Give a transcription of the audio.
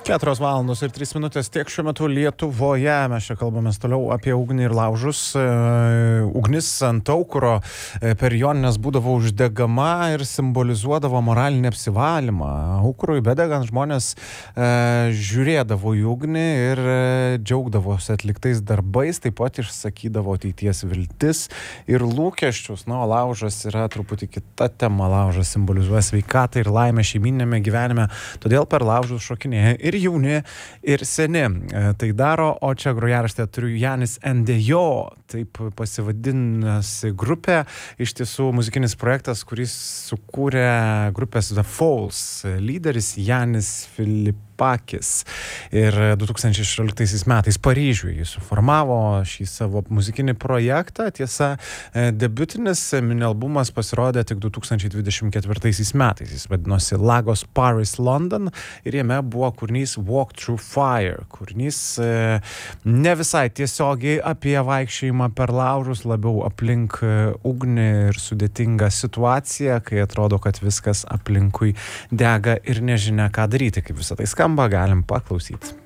4:03 tiek šiuo metu Lietuvoje. Mes čia kalbamės toliau apie ugnį ir laužus. Ugnis ant aukuro per jonines būdavo uždegama ir simbolizuodavo moralinį apsivalymą. Aukurui bedegant žmonės žiūrėdavo į ugnį ir džiaugdavosi atliktais darbais, taip pat išsakydavo ateities viltis ir lūkesčius. O laužas yra truputį kita tema. Laužas simbolizuoja sveikatą ir laimę šeiminėme gyvenime. Todėl per laužus šokinėja ir jauni, ir seni. Tai daro, o čia grojaraštė turiu Janis and Jo, taip pasivadinasi grupė. Iš tiesų muzikinis projektas, kuris sukūrė grupės The Falls lyderis Janis Filipakis. Ir 2016 metais Paryžiuje jis suformavo šį savo muzikinį projektą. Tiesa, debiutinis mini albumas pasirodė tik 2024 metais. Jis vadinosi Lagos Paris London ir jame buvo kūrinys Walk Through Fire. Kūrinys ne visai tiesiogiai apie vaikščiojimą per laužus, labiau aplink ugnį ir sudėtingą situaciją, kai atrodo, kad viskas aplinkui dega ir nežinia ką daryti. Kaip visą tai skamba, galim paklausyti.